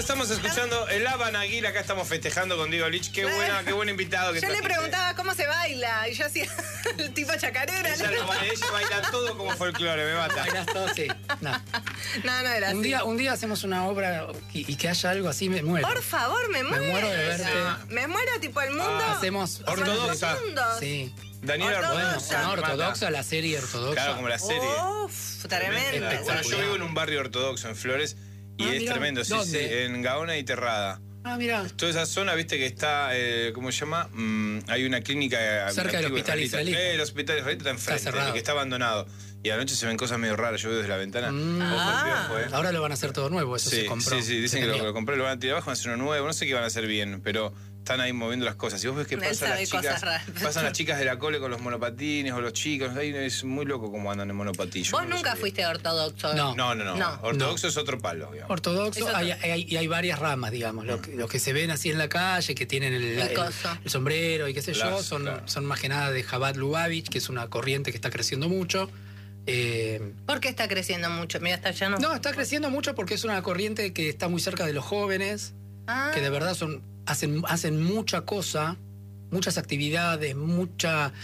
estamos escuchando el Habanaguil, acá estamos festejando con Diego Lich. Qué buen invitado que Yo le trajiste. preguntaba cómo se baila y yo hacía el tipo chacarera. Ella baila todo como folclore, me mata. Bailas todo, sí. No. No era así. Un día hacemos una obra y que haya algo así, me muero. Por favor, me muero. Me muero de verte. Me muero tipo el mundo. Hacemos Ortodoxa. Sí. Daniela Ortodoxa. Bueno, ortodoxa, la serie ortodoxa. Claro, como la serie. Uf, tremendo. Bueno, yo vivo en un barrio ortodoxo en Flores y es mirá, tremendo. Sí, ¿dónde? sí, en Gaona y Terrada. Ah, mira. Toda esa zona, viste que está, ¿cómo se llama? Hay una clínica Cerca del hospital israelita. El hospital israelita está enfrente, cerrado. que está abandonado. Y a la noche se ven cosas medio raras, yo veo desde la ventana. Ojo al piojo, Ahora lo van a hacer todo nuevo, eso Sí, se compró. sí, dicen que lo compré, lo van a tirar abajo, van a hacer uno nuevo, no sé qué van a hacer bien, pero están ahí moviendo las cosas. Y vos ves que Él pasan sabe las cosas chicas, raras. pasan las chicas de la cole con los monopatines o los chicos, ahí es muy loco cómo andan en monopatillo. Vos nunca fuiste ortodoxo. No. No. Ortodoxo es otro palo, digamos. Ortodoxo, Eso hay varias ramas, digamos. Los que se ven así en la calle, que tienen el sombrero y qué sé yo, son más que nada de Chabad Lubavitch, que es una corriente que está creciendo mucho. ¿Por qué está creciendo mucho? Mira, está lleno. No, está creciendo mucho porque es una corriente que está muy cerca de los jóvenes, que de verdad hacen mucha cosa, muchas actividades, mucha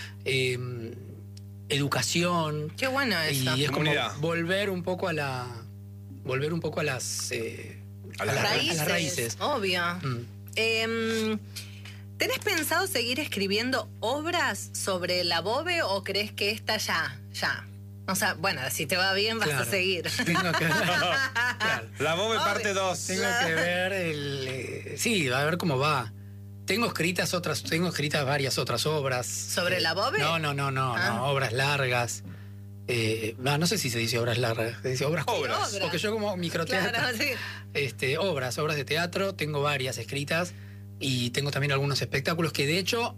educación. Qué bueno eso. Y es como Comunidad. volver un poco a las raíces. Obvio. ¿Tenés pensado seguir escribiendo obras sobre la Bobe o crees que esta ya? O sea, bueno, si te va bien vas a seguir. Tengo que ver. Claro. La Bobe parte 2. Tengo que ver sí, a ver cómo va. Tengo escritas varias otras obras. ¿Sobre la Bobe? No, obras largas. No sé si se dice obras largas, se dice obras. Porque yo como microteatro. Claro, sí. Obras de teatro, tengo varias escritas y tengo también algunos espectáculos que de hecho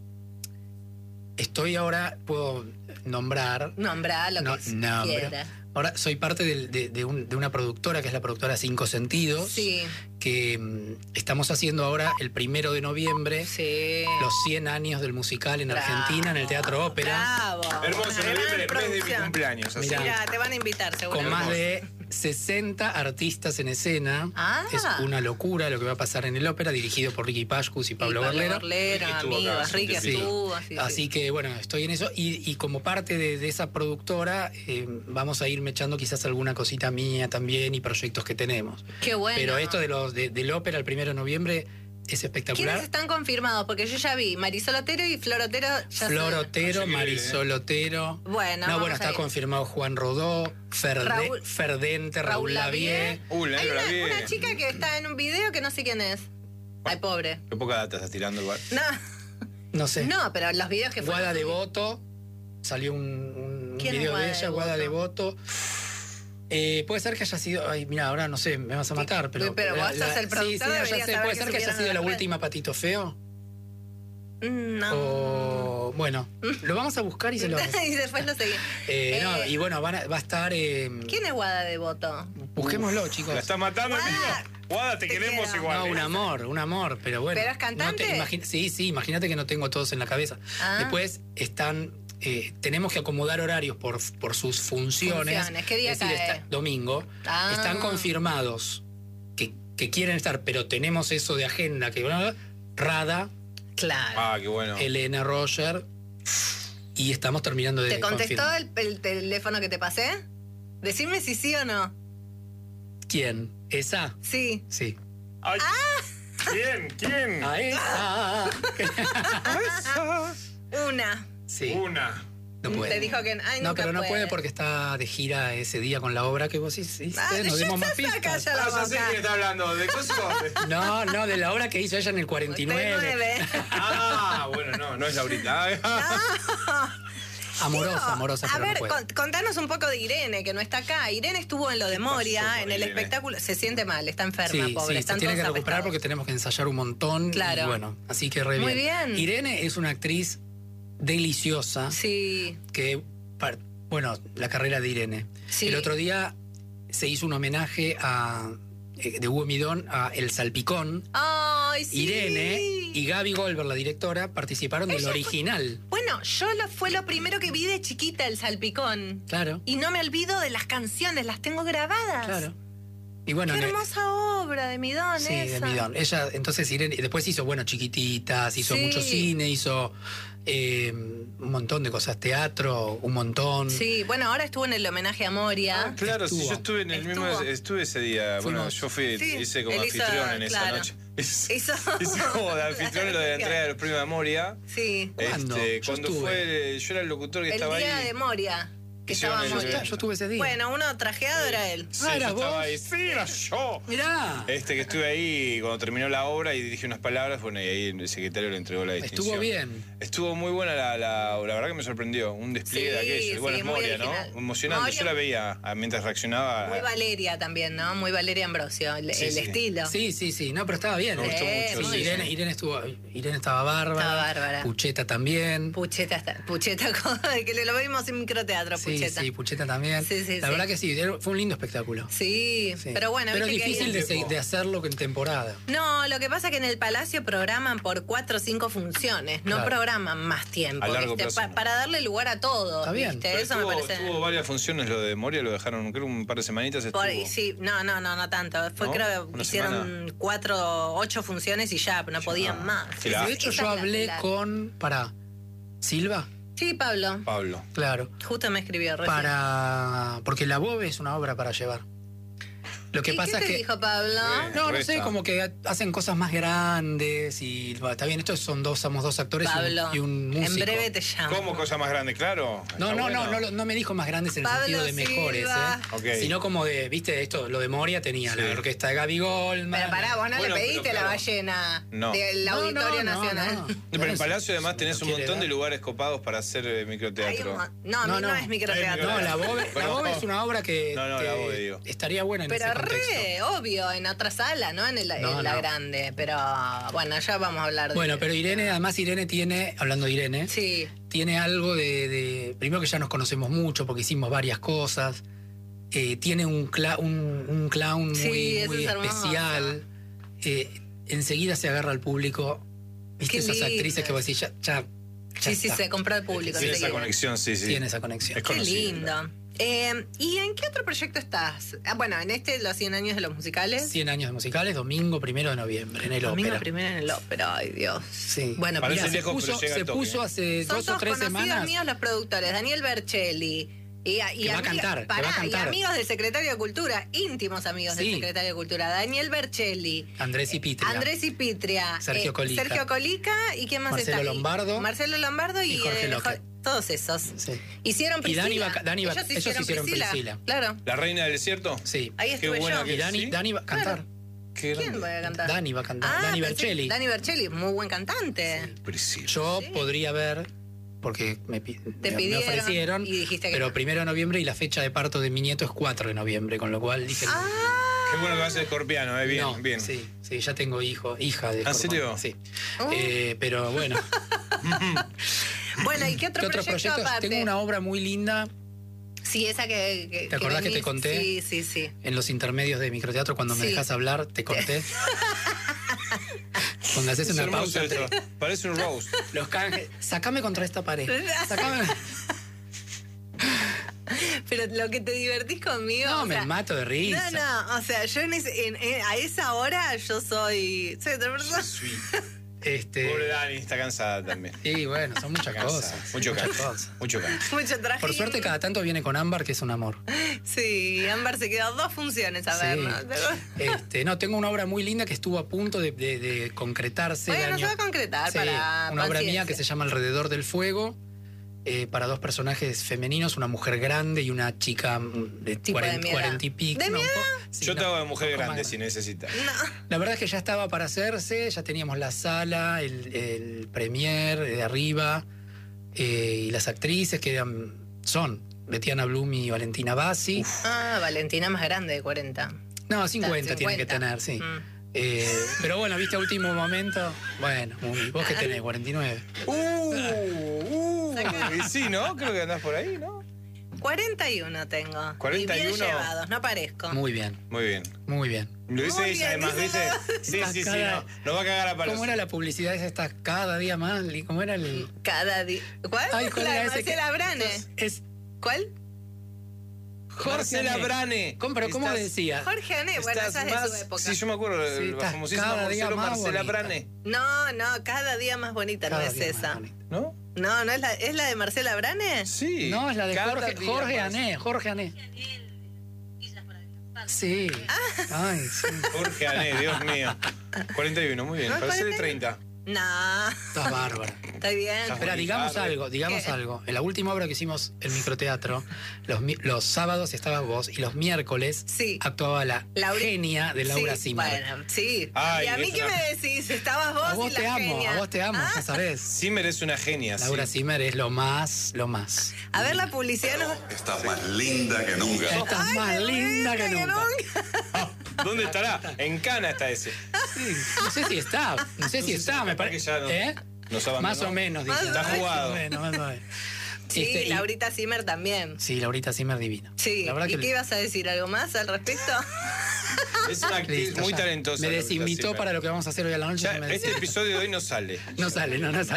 puedo nombrar. Nombrá lo que quieras. Ahora soy parte de una productora que es la productora Cinco Sentidos, que estamos haciendo ahora el 1 de noviembre los 100 años del musical en Argentina, en el Teatro Ópera. Bravo. Hermoso, noviembre, mes de mi cumpleaños. Así. Mirá, te van a invitar seguro. Con más de 60 artistas en escena. Es una locura lo que va a pasar en el ópera, dirigido por Ricky Pashkus y Pablo Berlero. Amigos, Ricky estuvo. Así que bueno, estoy en eso. Y como parte de esa productora, vamos a ir echando quizás alguna cosita mía también y proyectos que tenemos. Qué bueno. Pero esto del ópera el 1 de noviembre es espectacular. ¿Quiénes están confirmados? Porque yo ya vi Marisol Otero y Flor Otero. Flor Otero, Marisol Otero. Bueno, está confirmado Juan Rodó, Ferdente, Raúl Lavie. Hay una chica que está en un video que no sé quién es. Ay, pobre. Qué poca data estás tirando igual. No sé. No, pero los videos que Guada Devoto. Salió un video de ella, Guada Devoto. Puede ser que haya sido. Ay, mira, ahora no sé, me vas a matar, pero. Pero vos sos el productor. Sí, ya sé. Puede ser que haya sido la última Patito Feo. No. Bueno, lo vamos a buscar y se lo vamos a... Y después lo seguimos. Y bueno, va a estar. ¿Quién es Guada Devoto? Busquémoslo, chicos. La está matando, amigo. Guada, te queremos quiero. igual. No, un amor, pero bueno. ¿Pero es cantante? Sí, imagínate que no tengo todos en la cabeza. Después están. Tenemos que acomodar horarios por sus funciones. ¿Qué día cae? Domingo. Están confirmados que quieren estar, pero tenemos eso de agenda que Rada. Claro. Qué bueno. Elena Roger. Y estamos terminando de ¿Te contestó confirmar. el teléfono que te pasé? Decime si sí o no. ¿Quién? ¿Esa? Sí. Sí. Ay. ¿Quién? A esa. Una. Sí. Una. No puede. Te dijo que no, pero no puede porque está de gira ese día con la obra que vos hiciste. Nos dimos más pistas. Ya sé quién está hablando. ¿De cosas? No, de la obra que hizo ella en el 49. Bueno, no es Laurita. Amorosa, a pero ver, no puede. contanos un poco de Irene, que no está acá. Irene estuvo en lo de Moria, en el Irene? espectáculo. Se siente mal, está enferma, pobre. Sí, Están se tiene que todos recuperar apestados. porque tenemos que ensayar un montón. Claro. Y bueno, así que re Muy bien. bien. Irene es una actriz deliciosa. Sí. Que, bueno, la carrera de Irene. Sí. El otro día se hizo un homenaje de Hugo Midón a El Salpicón. ¡Ay, sí! Irene y Gaby Goldberg, la directora, participaron del original. Bueno, fue lo primero que vi de chiquita, El Salpicón. Claro. Y no me olvido de las canciones, las tengo grabadas. Claro. Y bueno, qué hermosa obra de Midón. Sí, de Midón. Ella, entonces Irene, después hizo, bueno, Chiquititas, hizo mucho cine, hizo un montón de cosas, teatro, un montón. Sí, bueno, ahora estuvo en el homenaje a Moria. Claro, sí, yo estuve en el mismo, estuve ese día. Bueno, yo fui, hice como anfitrión en esa noche. Hice como de anfitrión en lo de la entrega de los premios de Moria. Sí. Cuando fue, yo era el locutor que estaba ahí. El día de Moria. Que estaba Moria. Yo estuve ese día. Bueno, uno trajeado era él. Sí, yo estaba ahí. Sí, era yo. Mirá. Que estuve ahí cuando terminó la obra y dije unas palabras, bueno, y ahí el secretario le entregó la distinción. Estuvo bien. Estuvo muy buena la verdad que me sorprendió. Un despliegue de aquello. Bueno, es Moria, ¿no? Emocionante. Moria, yo la veía mientras reaccionaba. Muy Valeria también, ¿no? Muy Valeria Ambrosio, el estilo. Sí. No, pero estaba bien. Me gustó mucho. Sí, Irene estaba bárbara. Estaba bárbara. Pucheta también. Pucheta, que lo vimos en microteatro, Pucheta. Sí, Pucheta también. La verdad que sí, fue un lindo espectáculo. Sí. Pero bueno. Pero es difícil de hacerlo en temporada. No, lo que pasa es que en el Palacio programan por 4 o 5 funciones, no programan más tiempo. A largo plazo, para darle lugar a todo. Está bien. Eso me parece. Tuvo varias funciones lo de Moria, lo dejaron, creo, un par de semanitas. Sí, no tanto. Creo que hicieron 8 funciones y ya, no podían más. De hecho, yo hablé con. ¿Silva? Sí, Pablo. Claro. Justo me escribió recién. Porque la Bobe es una obra para llevar. Lo que pasa ¿Qué es que. Dijo Pablo? No sé, como que hacen cosas más grandes y está bien, estos somos 2 actores Pablo, y un músico. En breve te llamo. ¿Cómo cosa más grande? Claro. No me dijo más grandes en el sentido de mejores, sino como de, viste, esto, lo de Moria tenía la orquesta de Gaby Goldman. Pero pará, vos no le pediste la ballena del Auditorio Nacional. Pero en el Palacio además tenés un montón de lugares copados para hacer microteatro. No es microteatro. No, la Bobe es una obra que estaría buena en ese contexto. Obvio, en otra sala, ¿no? En la grande. Pero bueno, ya vamos a hablar de. Bueno, pero además Irene tiene, hablando de Irene, tiene algo de. Primero que ya nos conocemos mucho porque hicimos varias cosas. Tiene un clown muy especial. Enseguida se agarra al público. ¿Viste esas actrices que vos decís, ya sí, se compró el público. Tiene esa conexión, sí. Tiene esa conexión. Qué lindo. ¿Y en qué otro proyecto estás? Bueno, en los 100 años de los musicales. 100 años de musicales, domingo 1 de noviembre, en el Ópera. Domingo 1 en el Ópera, ay Dios. Sí. Bueno, se puso hace 2 o 3 semanas. Son conocidos míos los productores, Daniel Bercelli. Y va a cantar. Y amigos del Secretario de Cultura, íntimos amigos del Secretario de Cultura. Daniel Bercelli. Andrés y Pitria. Sergio Colica. ¿Y quién más está? Marcelo Lombardo y Jorge López. Todos esos. Sí. Hicieron Priscila. Y ellos hicieron Priscila. Claro. ¿La Reina del Desierto? Sí. Ahí estuve yo. Y Dani va a cantar. ¿Quién va a cantar? Dani va a cantar. Dani Bercelli. Dani Bercelli, muy buen cantante. Sí. Yo podría ver, porque me ofrecieron, y dijiste que pero 1 de noviembre y la fecha de parto de mi nieto es 4 de noviembre, con lo cual dije... Qué bueno que va a ser escorpiano, bien. Sí, ya tengo hija de escorpiano. ¿En serio? Sí. Pero bueno. Bueno, ¿y qué otro proyecto aparte? Tengo una obra muy linda. Sí, esa que ¿te acordás que te conté? Sí. En los intermedios de microteatro, cuando me dejas hablar, te conté. Cuando haces una pausa. Parece un roast. Los canjes. Sacame contra esta pared. Sacame. Pero lo que te divertís conmigo. No, me mato de risa. No, o sea, yo a esa hora yo soy otra persona. Pobre Dani, está cansada también. Sí, bueno, son muchas cosas. Mucho traje. Por suerte cada tanto viene con Ámbar, que es un amor. Sí, Ámbar se quedó 2 funciones a vernos. No, tengo una obra muy linda que estuvo a punto de concretarse. Bueno, se va a concretar para una obra mía que se llama Alrededor del Fuego. Para 2 personajes femeninos, una mujer grande y una chica de 40 y pico. ¿De mi edad? Yo te hago de mujer grande si necesitas. No. La verdad es que ya estaba para hacerse, ya teníamos la sala, el premier de arriba, y las actrices que son Betiana Blum y Valentina Bassi. Valentina más grande de 40. No, 50 tiene que tener, sí. Pero bueno, viste a último momento. Bueno, vos que tenés 49. Sí, ¿no? Creo que andás por ahí, ¿no? 41 tengo. 41. Y bien llevados, no parezco. Muy bien. Lo dice ella, además, dice. Sí, no va a cagar a palos. ¿Cómo era la publicidad esa? Está cada día más. ¿Cómo era el...? Cada día. ¿Cuál? Ay, la de Marcela Brane. Es... ¿Cuál? Marcela Brane. Pero ¿cómo decía? Jorge Ané, bueno, esa es de su época. Sí, yo me acuerdo, la famosísima Marcela Brane. No, cada día más bonita, no es esa. ¿No? No, ¿es la de Marcela Brane? Sí. No, es la de Jorge Ané. Sí. Ay, sí. Jorge Ané, Dios mío. 41, muy bien. Parece de 30. No. Estás bárbara. Está bien. Espera, digamos algo. En la última obra que hicimos en microteatro, los sábados estabas vos y los miércoles actuaba la genia de Laura Zimmer. Bueno, sí. Ay, ¿y a mí qué me decís? Estabas vos, a vos y te la amo, genia. a vos te amo, ya sabés. Zimmer es una genia. Laura Zimmer es lo más. A ver la publicidad. Estás más linda que nunca. Estás más linda que nunca. ¿Dónde estará? En Cana está ese. Sí, no sé si está, me parece. Más o menos, dice. Está jugado. Más o menos. Sí, Laurita Zimmer también. Sí, Laurita Zimmer divina. Sí, la verdad ¿y qué ibas a decir? ¿Algo más al respecto? Es una actriz muy talentosa. Me desinvitó para lo que vamos a hacer hoy a la noche. Este episodio de hoy no sale. No sale.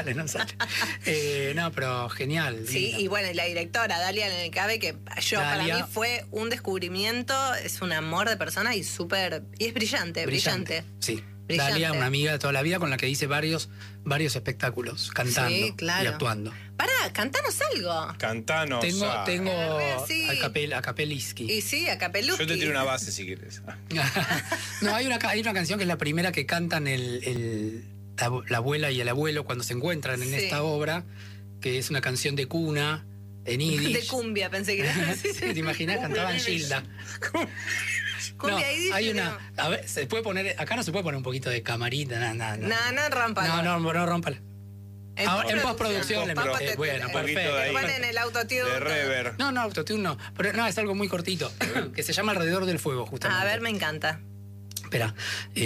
No, pero genial. Sí, divina. Y bueno, y la directora, Dalia Lenecabe, que para mí fue un descubrimiento, es un amor de persona y y es brillante. Sí. Dalia, una amiga de toda la vida con la que hice varios espectáculos, cantando y actuando. Pará, cantanos algo. Cantanos. Tengo a Capeliski. Y sí, a Capeluski. Yo te tiro una base si quieres. No, hay una canción que es la primera que cantan la abuela y el abuelo cuando se encuentran en esta obra, que es una canción de cuna en yiddish. De cumbia, pensé que era. Sí, ¿te imaginas? Cantaban Gilda. No, hay una. A ver, se puede poner. Acá no se puede poner un poquito de camarita, No, rómpala. No, rómpala. En postproducción le meto. Bueno, perfecto. Ponen el autotune. De reverb. No, autotune no. Pero no, es algo muy cortito. Que se llama Alrededor del Fuego, justamente. A ver, me encanta. Espera.